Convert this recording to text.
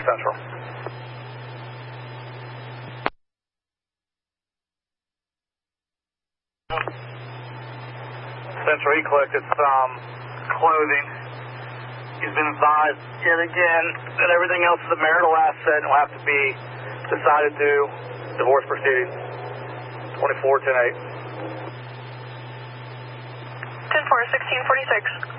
Central. Central, he collected some clothing. He's been advised yet again that everything else is a marital asset and will have to be decided through divorce proceedings. 24-10-8. 10-4, 1646.